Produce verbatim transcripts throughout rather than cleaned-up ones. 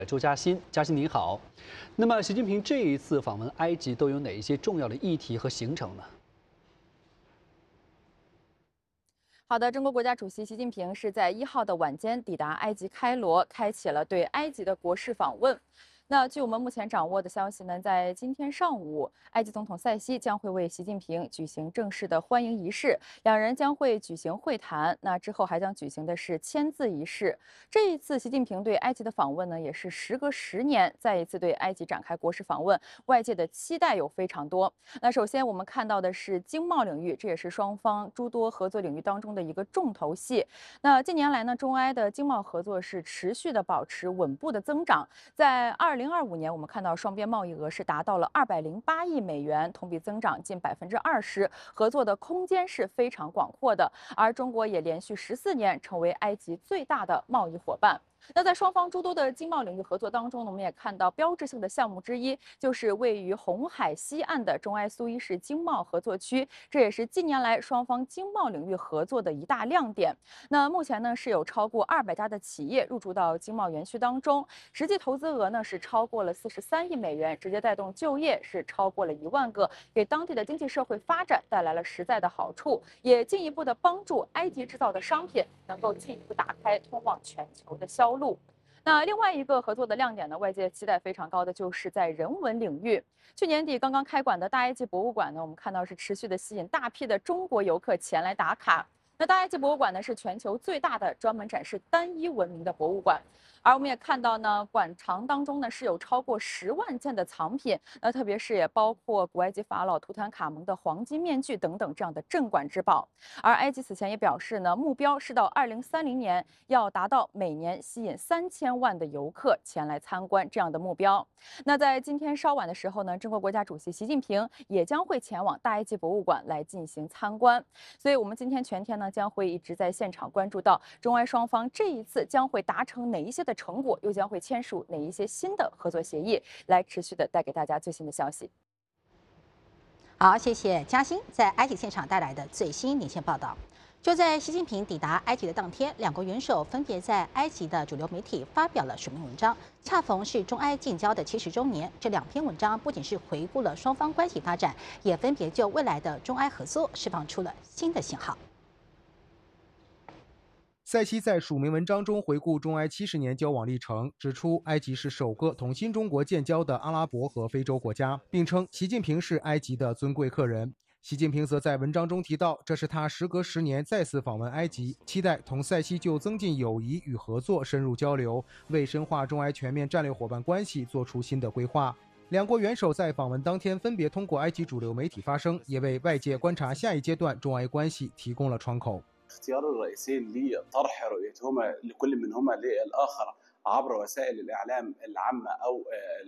周嘉欣，嘉欣您好。那么，习近平这一次访问埃及都有哪一些重要的议题和行程呢？ 好的，中国国家主席习近平是在一号的晚间抵达埃及开罗，开启了对埃及的国事访问。那据我们目前掌握的消息呢，在今天上午，埃及总统塞西将会为习近平举行正式的欢迎仪式，两人将会举行会谈。那之后还将举行的是签字仪式。这一次习近平对埃及的访问呢，也是时隔十年再一次对埃及展开国事访问，外界的期待有非常多。那首先我们看到的是经贸领域，这也是双方诸多合作领域当中的一个重头戏。那近年来呢，中埃的经贸合作是持续的保持稳步的增长，在二零二五年，我们看到双边贸易额是达到了二百零八亿美元，同比增长近百分之二十，合作的空间是非常广阔的。而中国也连续十四年成为埃及最大的贸易伙伴。那在双方诸多的经贸领域合作当中呢，我们也看到标志性的项目之一，就是位于红海西岸的中埃苏伊士经贸合作区，这也是近年来双方经贸领域合作的一大亮点。那目前呢是有超过二百家的企业入驻到经贸园区当中，实际投资额呢是超过了四十三亿美元，直接带动就业是超过了一万个，给当地的经济社会发展带来了实在的好处，也进一步的帮助埃及制造的商品能够进一步打开通往全球的销路。那另外一个合作的亮点呢，外界期待非常高的就是在人文领域。去年底刚刚开馆的大埃及博物馆呢，我们看到是持续的吸引大批的中国游客前来打卡。那大埃及博物馆呢，是全球最大的专门展示单一文明的博物馆。而我们也看到呢，馆藏当中呢是有超过十万件的藏品，那特别是也包括古埃及法老图坦卡蒙的黄金面具等等这样的镇馆之宝。而埃及此前也表示呢，目标是到二零三零年要达到每年吸引三千万的游客前来参观这样的目标。那在今天稍晚的时候呢，中国国家主席习近平也将会前往大埃及博物馆来进行参观。所以，我们今天全天呢将会一直在现场关注到中埃双方这一次将会达成哪一些的成果，又将会签署哪一些新的合作协议，来持续的带给大家最新的消息。 好，谢谢嘉欣在埃及现场带来的最新连线报道。就在习近平抵达埃及的当天，两国元首分别在埃及的主流媒体发表了署名文章，恰逢是中埃建交的七十周年。这两篇文章不仅是回顾了双方关系发展，也分别就未来的中埃合作释放出了新的信号。 塞西在署名文章中回顾中埃七十年交往历程，指出埃及是首个同新中国建交的阿拉伯和非洲国家，并称习近平是埃及的尊贵客人。习近平则在文章中提到，这是他时隔十年再次访问埃及，期待同塞西就增进友谊与合作深入交流，为深化中埃全面战略伙伴关系做出新的规划。两国元首在访问当天分别通过埃及主流媒体发声，也为外界观察下一阶段中埃关系提供了窗口。 اختيار الرئيسين لطرح رؤيتهما لكل منهما للآخر عبر وسائل الإعلام العامة أو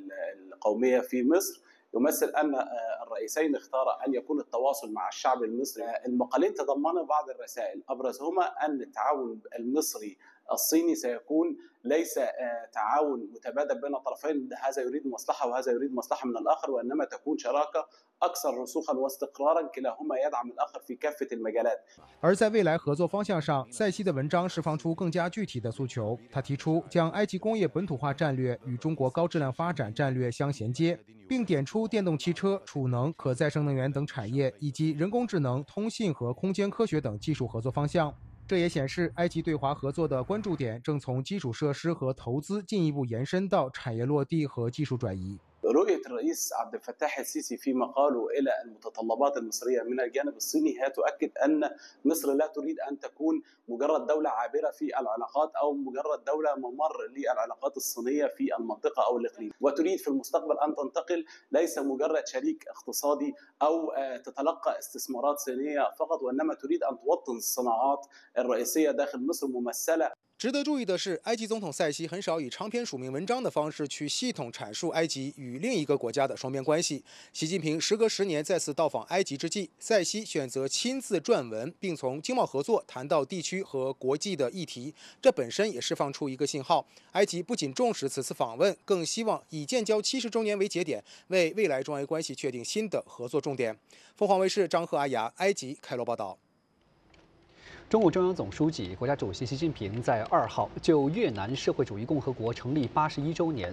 القومية في مصر يمثل أن الرئيسين اختارا أن يكون التواصل مع الشعب المصري. المقالين تضمن بعض الرسائل أبرزهما أن التعاون المصري الصيني سيكون ليس تعاون متبادل بين الطرفين، هذا يريد مصلحة وهذا يريد مصلحة من الآخر، وإنما تكون شراكة أكثر رسوخا واستقرارا كلاهما يدعم الآخر في كافة المجالات。 而在未来合作方向上，塞西的文章释放出更加具体的诉求。他提出将埃及工业本土化战略与中国高质量发展战略相衔接，并点出电动汽车、储能、可再生能源等产业，以及人工智能、通信和空间科学等技术合作方向。这也显示，埃及对华合作的关注点正从基础设施和投资进一步延伸到产业落地和技术转移。 رؤية الرئيس عبد الفتاح السيسي في مقاله إلى المتطلبات المصرية من الجانب الصيني هي تؤكد أن مصر لا تريد أن تكون مجرد دولة عابرة في العلاقات أو مجرد دولة ممر للعلاقات الصينية في المنطقة أو الإقليم، وتريد في المستقبل أن تنتقل ليس مجرد شريك اقتصادي أو تتلقى استثمارات صينية فقط، وإنما تريد أن توطن الصناعات الرئيسية داخل مصر ممثلة。 值得注意的是，埃及总统塞西很少以长篇署名文章的方式去系统阐述埃及与另一个国家的双边关系。习近平时隔十年再次到访埃及之际，塞西选择亲自撰文，并从经贸合作谈到地区和国际的议题，这本身也释放出一个信号：埃及不仅重视此次访问，更希望以建交七十周年为节点，为未来中埃关系确定新的合作重点。凤凰卫视张赫、阿雅，埃及开罗报道。 中共中央总书记、国家主席习近平在二号就越南社会主义共和国成立八十一周年